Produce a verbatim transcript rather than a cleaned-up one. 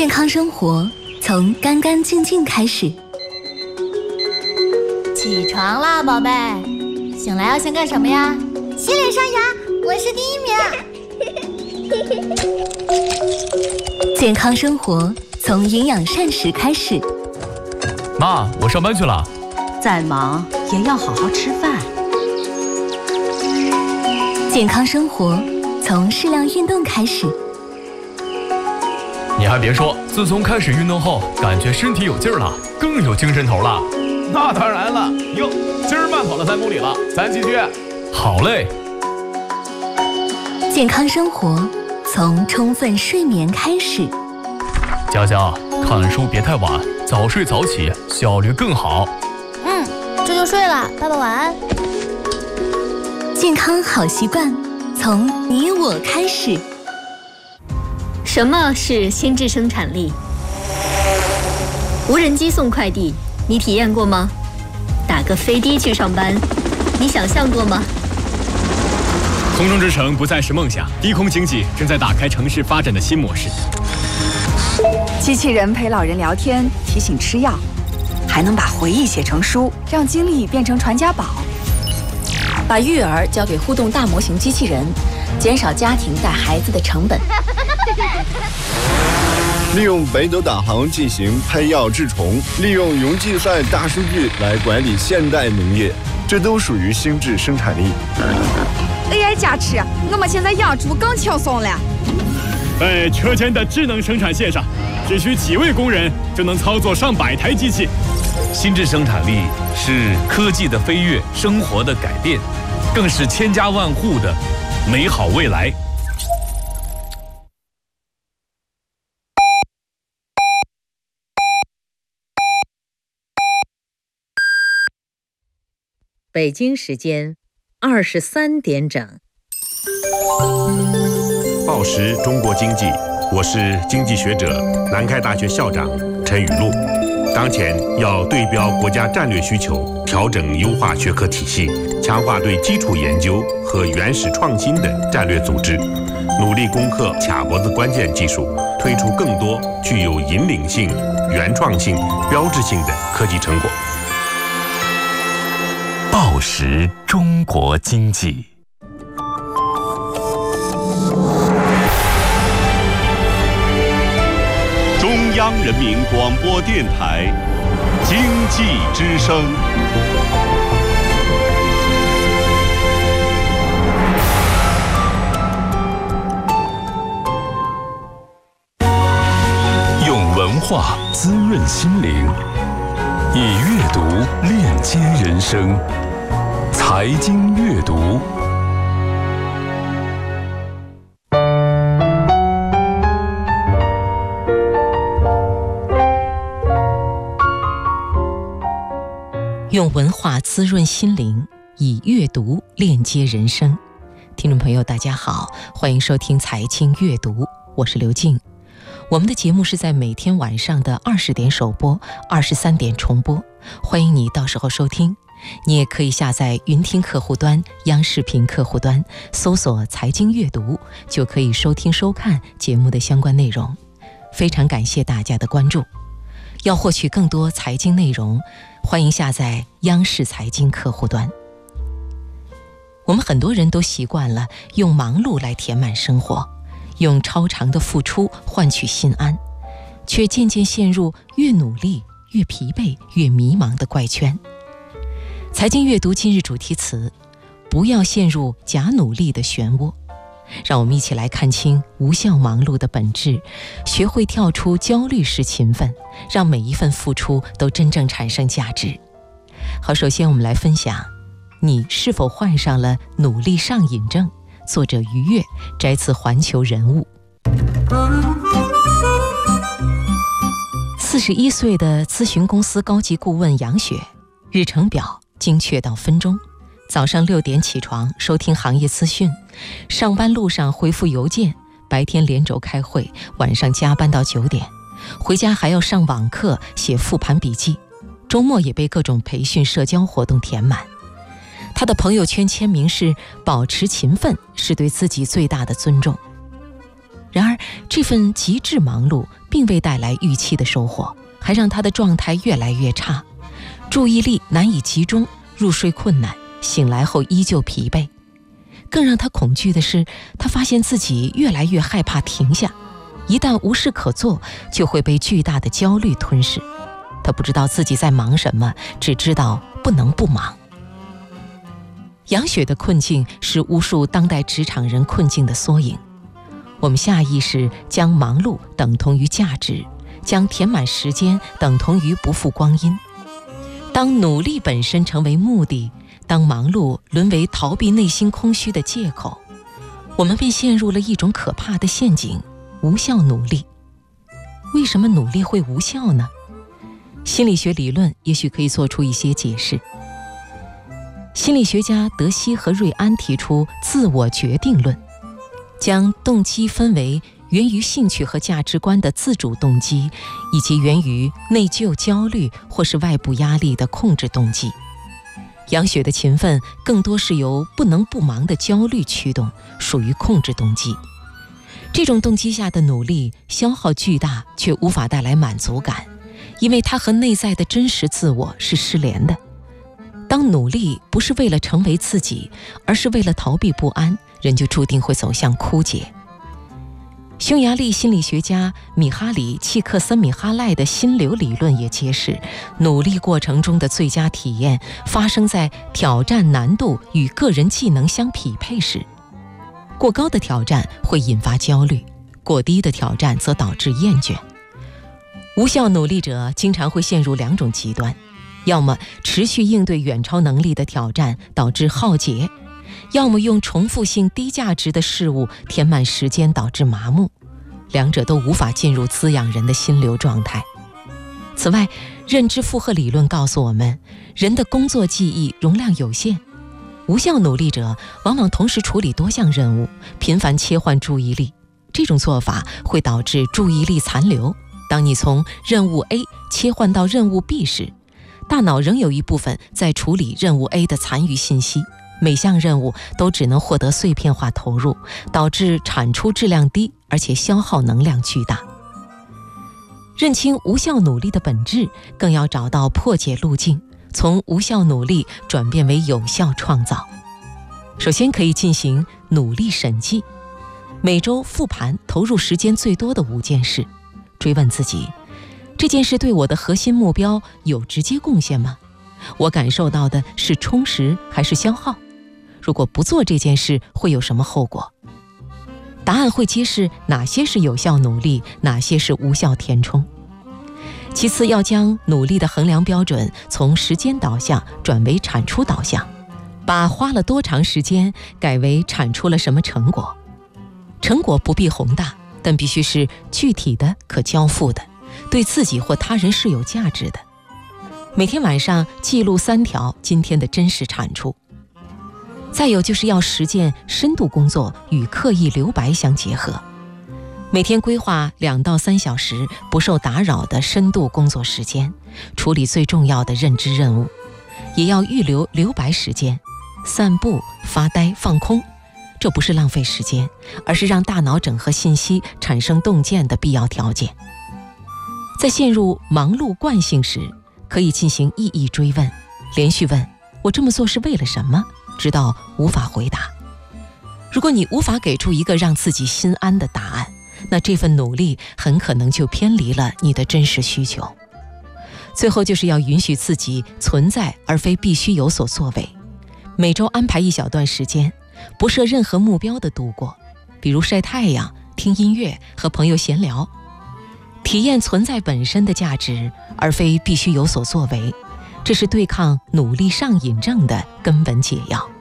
健康生活从干干净净开始。 起床啦，宝贝！醒来要先干什么呀？ 洗脸刷牙，我是第一名。健康生活从营养膳食开始。 妈，我上班去了。 再忙也要好好吃饭。 健康生活从适量运动开始。 你还别说，自从开始运动后，感觉身体有劲儿了，更有精神头了。 那当然了，哟，今儿慢跑了三公里了，咱继续。 好嘞。 健康生活从充分睡眠开始。 佳佳，看书别太晚，早睡早起，效率更好。 嗯，这就睡了，爸爸晚安。 健康好习惯从你我开始。 什么是心智生产力？无人机送快递，你体验过吗？打个飞的去上班，你想象过吗？ 空中之城不再是梦想，低空经济正在打开城市发展的新模式。 机器人陪老人聊天，提醒吃药，还能把回忆写成书，让经历变成传家宝。 把育儿交给互动大模型机器人，减少家庭带孩子的成本。 利用北斗导航进行喷药治虫，利用云计算大数据来管理现代农业，这都属于心智生产力。 A I 加持，我们现在养猪更轻松了。 在车间的智能生产线上，只需几位工人就能操作上百台机器。 心智生产力是科技的飞跃，生活的改变，更是千家万户的美好未来。 北京时间二十三点整。 报时中国经济，我是经济学者、南开大学校长陈雨露。当前要对标国家战略需求，调整优化学科体系，强化对基础研究和原始创新的战略组织，努力攻克卡脖子关键技术，推出更多具有引领性、原创性、标志性的科技成果。 报时中国经济。 中央人民广播电台经济之声。 用文化滋润心灵，以阅读链接人生。财经阅读。 用文化滋润心灵，以阅读链接人生。听众朋友大家好，欢迎收听财经阅读，我是刘静。我们的节目是在每天晚上的二十点首播，二十三点重播，欢迎你到时候收听。你也可以下载云听客户端、央视频客户端，搜索财经阅读，就可以收听收看节目的相关内容。非常感谢大家的关注。要获取更多财经内容，欢迎下载央视财经客户端。我们很多人都习惯了用忙碌来填满生活，用超长的付出换取心安，却渐渐陷入越努力越疲惫越迷茫的怪圈。财经阅读今日主题词：不要陷入假努力的漩涡。让我们一起来看清无效忙碌的本质，学会跳出焦虑式勤奋，让每一份付出都真正产生价值。好，首先我们来分享：你是否患上了努力上瘾症？作者于越，摘自环球人物。四十一岁的咨询公司高级顾问杨雪，日程表精确到分钟。早上六点起床收听行业资讯，上班路上回复邮件，白天连轴开会，晚上加班到九点，回家还要上网课写复盘笔记，周末也被各种培训社交活动填满。他的朋友圈签名是保持勤奋是对自己最大的尊重。 然而，这份极致忙碌并未带来预期的收获，还让他的状态越来越差，注意力难以集中，入睡困难，醒来后依旧疲惫。更让他恐惧的是，他发现自己越来越害怕停下，一旦无事可做，就会被巨大的焦虑吞噬。他不知道自己在忙什么，只知道不能不忙。杨雪的困境是无数当代职场人困境的缩影。我们下意识将忙碌等同于价值，将填满时间等同于不负光阴。当努力本身成为目的，当忙碌沦为逃避内心空虚的借口，我们便陷入了一种可怕的陷阱——无效努力。为什么努力会无效呢？心理学理论也许可以做出一些解释。心理学家德西和瑞安提出自我决定论，将动机分为源于兴趣和价值观的自主动机，以及源于内疚、焦虑或是外部压力的控制动机。杨雪的勤奋更多是由不能不忙的焦虑驱动，属于控制动机。这种动机下的努力消耗巨大，却无法带来满足感，因为它和内在的真实自我是失联的。当努力不是为了成为自己，而是为了逃避不安，人就注定会走向枯竭。匈牙利心理学家米哈里·契克森米哈赖的心流理论也揭示，努力过程中的最佳体验发生在挑战难度与个人技能相匹配时。过高的挑战会引发焦虑，过低的挑战则导致厌倦。无效努力者经常会陷入两种极端，要么持续应对远超能力的挑战，导致耗竭，要么用重复性低价值的事物填满时间，导致麻木。两者都无法进入滋养人的心流状态。此外，认知负荷理论告诉我们，人的工作记忆容量有限，无效努力者往往同时处理多项任务，频繁切换注意力。这种做法会导致注意力残留。当你从任务 A 切换到任务 B 时，大脑仍有一部分在处理任务 A 的残余信息，每项任务都只能获得碎片化投入，导致产出质量低，而且消耗能量巨大。认清无效努力的本质，更要找到破解路径，从无效努力转变为有效创造。首先可以进行努力审计，每周复盘投入时间最多的五件事，追问自己，这件事对我的核心目标有直接贡献吗？我感受到的是充实还是消耗？如果不做这件事，会有什么后果？答案会揭示哪些是有效努力，哪些是无效填充。其次，要将努力的衡量标准从时间导向转为产出导向，把花了多长时间改为产出了什么成果。成果不必宏大，但必须是具体的、可交付的，对自己或他人是有价值的。每天晚上记录三条今天的真实产出。再有就是要实践深度工作与刻意留白相结合，每天规划两到三小时不受打扰的深度工作时间，处理最重要的认知任务，也要预留留白时间，散步、发呆、放空。这不是浪费时间，而是让大脑整合信息、产生洞见的必要条件。在陷入忙碌惯性时，可以进行意义追问，连续问：我这么做是为了什么？直到无法回答。如果你无法给出一个让自己心安的答案，那这份努力很可能就偏离了你的真实需求。最后就是要允许自己存在，而非必须有所作为。每周安排一小段时间，不设任何目标的度过，比如晒太阳、听音乐、和朋友闲聊，体验存在本身的价值，而非必须有所作为。这是对抗努力上瘾症的根本解药。